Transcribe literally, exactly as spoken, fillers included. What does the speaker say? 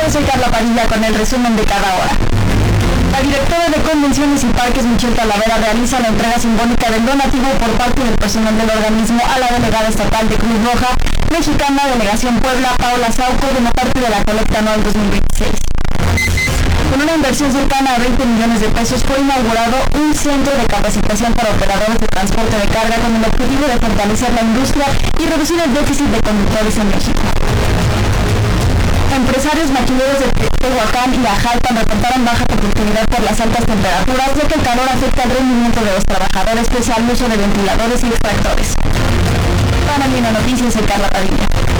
Yo soy Carla Padilla con el resumen de cada hora. La directora de Convenciones y Parques, Michelle Talavera, realiza la entrega simbólica del donativo por parte del personal del organismo a la delegada estatal de Cruz Roja Mexicana, Delegación Puebla, Paula Sauco, como parte de la colecta anual dos mil veintiséis. Con una inversión cercana a veinte millones de pesos fue inaugurado un centro de capacitación para operadores de transporte de carga con el objetivo de fortalecer la industria y reducir el déficit de conductores en México. Empresarios maquineros de Tehuacán y Ajalpan reportaron baja productividad por las altas temperaturas, ya que el calor afecta el rendimiento de los trabajadores, pese al uso de ventiladores y extractores. Para mí, Noticias, soy Carla Padilla.